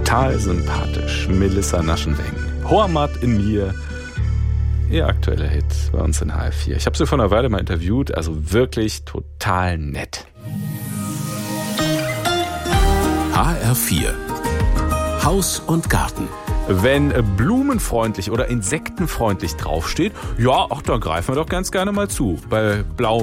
total sympathisch. Melissa Naschenweng. Hormat in mir. Ihr aktueller Hit bei uns in HR4. Ich habe sie vor einer Weile mal interviewt, also wirklich total nett. HR4 Haus und Garten. Wenn blumenfreundlich oder insektenfreundlich draufsteht, ja, ach, da greifen wir doch ganz gerne mal zu. Bei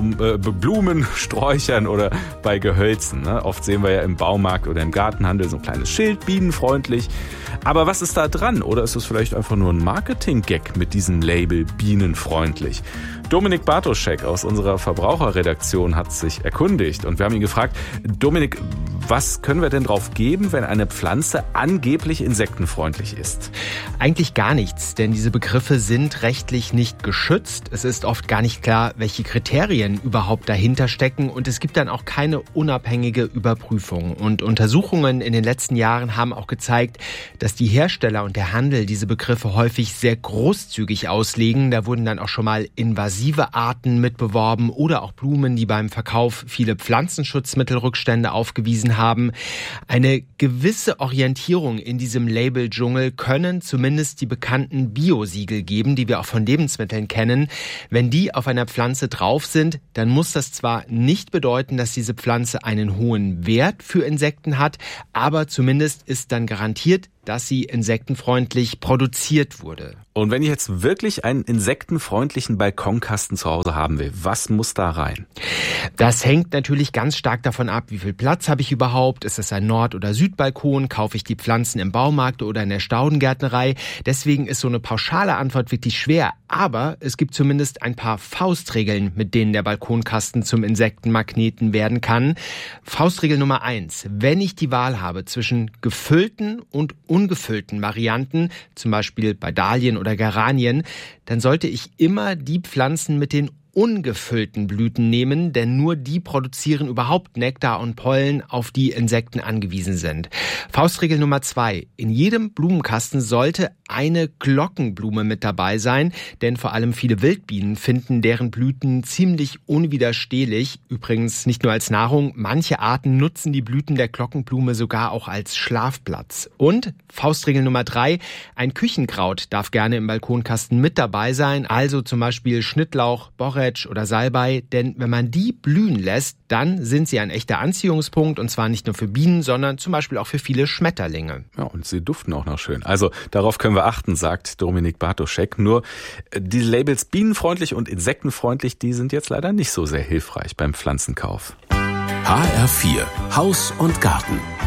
Blumen, Sträuchern oder bei Gehölzen. Ne? Oft sehen wir ja im Baumarkt oder im Gartenhandel so ein kleines Schild, bienenfreundlich. Aber was ist da dran? Oder ist es vielleicht einfach nur ein Marketing-Gag mit diesem Label bienenfreundlich? Dominik Bartoschek aus unserer Verbraucherredaktion hat sich erkundigt und wir haben ihn gefragt, Dominik, was können wir denn drauf geben, wenn eine Pflanze angeblich insektenfreundlich ist? Eigentlich gar nichts, denn diese Begriffe sind rechtlich nicht geschützt. Es ist oft gar nicht klar, welche Kriterien überhaupt dahinter stecken und es gibt dann auch keine unabhängige Überprüfung. Und Untersuchungen in den letzten Jahren haben auch gezeigt, dass die Hersteller und der Handel diese Begriffe häufig sehr großzügig auslegen. Da wurden dann auch schon mal invasive Arten mitbeworben oder auch Blumen, die beim Verkauf viele Pflanzenschutzmittelrückstände aufgewiesen haben. Eine gewisse Orientierung in diesem Label-Dschungel können zumindest die bekannten Bio-Siegel geben, die wir auch von Lebensmitteln kennen. Wenn die auf einer Pflanze drauf sind, dann muss das zwar nicht bedeuten, dass diese Pflanze einen hohen Wert für Insekten hat, aber zumindest ist dann garantiert, dass sie insektenfreundlich produziert wurde. Und wenn ich jetzt wirklich einen insektenfreundlichen Balkonkasten zu Hause haben will, was muss da rein? Das hängt natürlich ganz stark davon ab, wie viel Platz habe ich überhaupt? Ist es ein Nord- oder Südbalkon? Kaufe ich die Pflanzen im Baumarkt oder in der Staudengärtnerei? Deswegen ist so eine pauschale Antwort wirklich schwer. Aber es gibt zumindest ein paar Faustregeln, mit denen der Balkonkasten zum Insektenmagneten werden kann. Faustregel Nummer 1. Wenn ich die Wahl habe zwischen gefüllten und ungefüllten Varianten, zum Beispiel bei Dahlien oder Geranien, dann sollte ich immer die Pflanzen mit den ungefüllten Blüten nehmen, denn nur die produzieren überhaupt Nektar und Pollen, auf die Insekten angewiesen sind. Faustregel Nummer 2. In jedem Blumenkasten sollte eine Glockenblume mit dabei sein, denn vor allem viele Wildbienen finden deren Blüten ziemlich unwiderstehlich. Übrigens nicht nur als Nahrung, manche Arten nutzen die Blüten der Glockenblume sogar auch als Schlafplatz. Und Faustregel Nummer 3, ein Küchenkraut darf gerne im Balkonkasten mit dabei sein, also zum Beispiel Schnittlauch, Borretsch oder Salbei, denn wenn man die blühen lässt, dann sind sie ein echter Anziehungspunkt und zwar nicht nur für Bienen, sondern zum Beispiel auch für viele Schmetterlinge. Ja, und sie duften auch noch schön. Also darauf können wir achten, sagt Dominik Bartoschek. Nur die Labels bienenfreundlich und insektenfreundlich, die sind jetzt leider nicht so sehr hilfreich beim Pflanzenkauf. HR4 Haus und Garten.